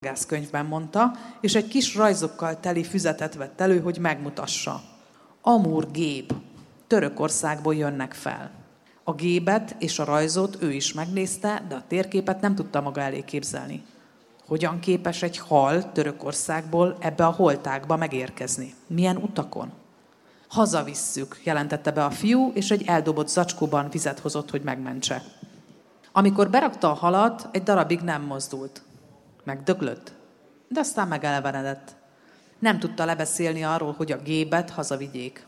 horgászkönyvben mondta, és egy kis rajzokkal teli füzetet vett elő, hogy megmutassa. Amur gép. Törökországból jönnek fel. A gébet és a rajzot ő is megnézte, de a térképet nem tudta maga elé képzelni. Hogyan képes egy hal Törökországból ebbe a holtákba megérkezni? Milyen utakon? Hazavisszük, jelentette be a fiú, és egy eldobott zacskóban vizet hozott, hogy megmentse. Amikor berakta a halat, egy darabig nem mozdult. Megdöglött, de aztán megelevenedett. Nem tudta lebeszélni arról, hogy a gébet hazavigyék.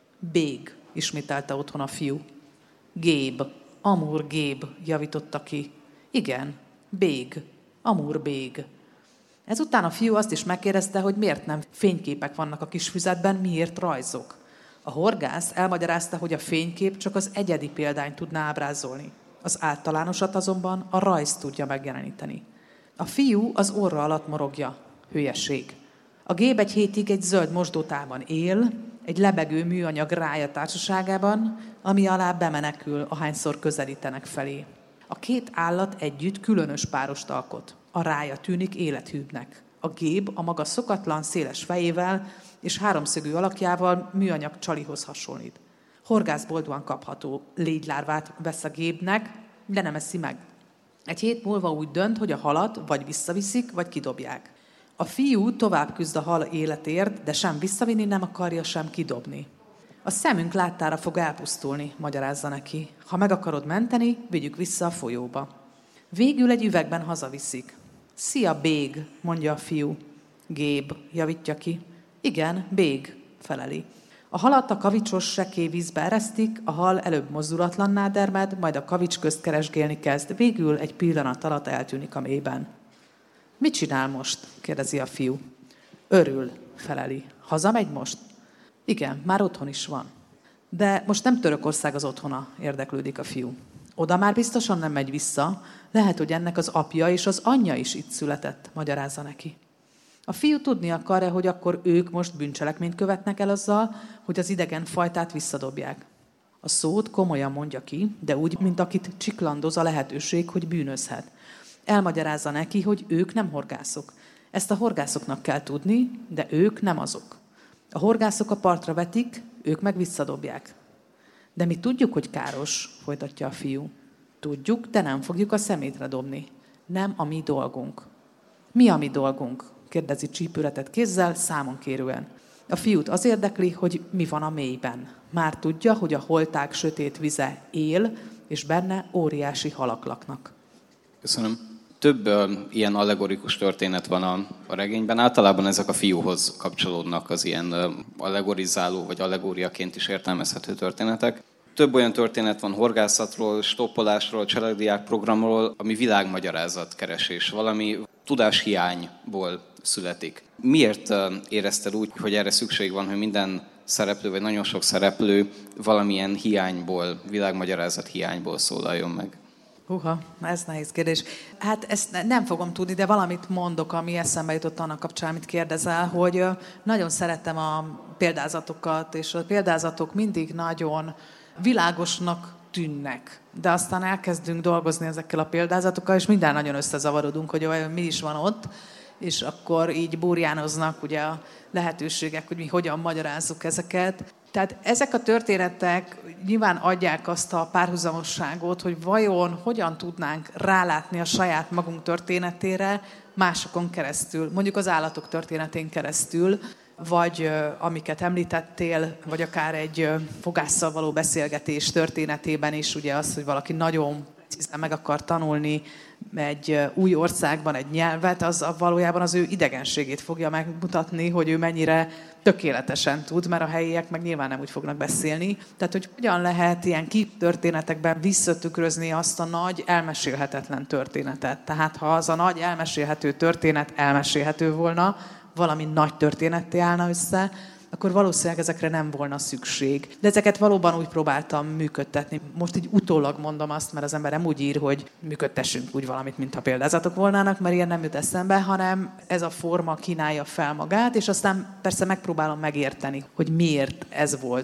Bég, ismételte otthon a fiú. Géb, Amur Géb, javította ki. Igen, Bég, Amur Bég. Ezután a fiú azt is megkérdezte, hogy miért nem fényképek vannak a kis füzetben, miért rajzok. A horgász elmagyarázta, hogy a fénykép csak az egyedi példányt tudná ábrázolni. Az általánosat azonban a rajz tudja megjeleníteni. A fiú az orra alatt morogja. Hülyeség. A gép egy hétig egy zöld mosdótában él, egy lebegő műanyag rája társaságában, ami alá bemenekül, ahányszor közelítenek felé. A két állat együtt különös párost alkot. A rája tűnik élethűbbnek. A gép a maga szokatlan, széles fejével és háromszögű alakjával műanyag csalihoz hasonlít. Horgász boldogan kapható légylárvát vesz a gépnek, de nem eszi meg. Egy hét múlva úgy dönt, hogy a halat vagy visszaviszik, vagy kidobják. A fiú tovább küzd a hal életért, de sem visszavinni nem akarja, sem kidobni. A szemünk láttára fog elpusztulni, magyarázza neki. Ha meg akarod menteni, vigyük vissza a folyóba. Végül egy üvegben hazaviszik. Szia, Bég, mondja a fiú. Géb, javítja ki. Igen, Bég, feleli. A halat a kavicsos sekély vízbe eresztik, a hal előbb mozdulatlanná dermed, majd a kavics közt keresgélni kezd, végül egy pillanat alatt eltűnik a mélyben. Mit csinál most? Kérdezi a fiú. Örül, feleli. Hazamegy most? Igen, már otthon is van. De most nem Törökország az otthona, érdeklődik a fiú. Oda már biztosan nem megy vissza, lehet, hogy ennek az apja és az anyja is itt született, magyarázza neki. A fiú tudni akarja, hogy akkor ők most bűncselekményt követnek el azzal, hogy az idegen fajtát visszadobják. A szót komolyan mondja ki, de úgy, mint akit csiklandoz a lehetőség, hogy bűnözhet. Elmagyarázza neki, hogy ők nem horgászok. Ezt a horgászoknak kell tudni, de ők nem azok. A horgászok a partra vetik, ők meg visszadobják. De mi tudjuk, hogy káros, folytatja a fiú. Tudjuk, de nem fogjuk a szemétre dobni. Nem a mi dolgunk. Mi a mi dolgunk? Kérdezi csípőretett kézzel, számon kérően. A fiút az érdekli, hogy mi van a mélyben. Már tudja, hogy a holták sötét vize él, és benne óriási halak laknak. Köszönöm. Több ilyen allegorikus történet van a regényben. Általában ezek a fiúhoz kapcsolódnak az ilyen allegorizáló vagy allegóriaként is értelmezhető történetek. Több olyan történet van horgászatról, stoppolásról, cselekdiák programról, ami világmagyarázat keresés, valami tudáshiányból születik. Miért érezted úgy, hogy erre szükség van, hogy minden szereplő, vagy nagyon sok szereplő valamilyen hiányból, világmagyarázat hiányból szólaljon meg? Húha, ez nehéz kérdés. Hát ezt nem fogom tudni, de valamit mondok, ami eszembe jutott annak kapcsán, amit kérdezel, hogy nagyon szeretem a példázatokat, és a példázatok mindig nagyon világosnak tűnnek. De aztán elkezdünk dolgozni ezekkel a példázatokkal, és minden nagyon összezavarodunk, hogy mi is van ott, és akkor így burjánoznak ugye a lehetőségek, hogy mi hogyan magyarázzuk ezeket. Tehát ezek a történetek nyilván adják azt a párhuzamosságot, hogy vajon hogyan tudnánk rálátni a saját magunk történetére másokon keresztül, mondjuk az állatok történetén keresztül, vagy amiket említettél, vagy akár egy fogásszal való beszélgetés történetében is, ugye az, hogy valaki nagyon meg akar tanulni egy új országban egy nyelvet, az valójában az ő idegenségét fogja megmutatni, hogy ő mennyire tökéletesen tud, mert a helyiek meg nyilván nem úgy fognak beszélni. Tehát, hogy hogyan lehet ilyen történetekben visszatükrözni azt a nagy, elmesélhetetlen történetet. Tehát, ha az a nagy, elmesélhető történet elmesélhető volna, valami nagy történetté állna össze, akkor valószínűleg ezekre nem volna szükség. De ezeket valóban úgy próbáltam működtetni. Most így utólag mondom azt, mert az ember nem úgy ír, hogy működtessünk úgy valamit, mintha példázatok volnának, mert ilyen nem jut eszembe, hanem ez a forma kínálja fel magát, és aztán persze megpróbálom megérteni, hogy miért ez volt.